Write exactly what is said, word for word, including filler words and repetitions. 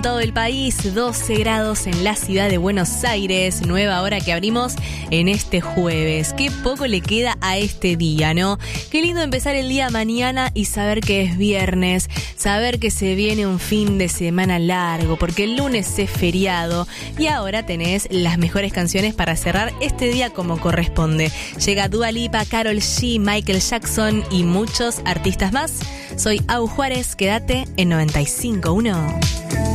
Todo el país, doce grados en la ciudad de Buenos Aires, nueva hora que abrimos en este jueves. Qué poco le queda a este día, ¿no? Qué lindo empezar el día mañana y saber que es viernes, saber que se viene un fin de semana largo, porque el lunes es feriado y ahora tenés las mejores canciones para cerrar este día como corresponde. Llega Dua Lipa, Karol G, Michael Jackson y muchos artistas más. Soy Au Juárez, quédate en noventa y cinco punto uno.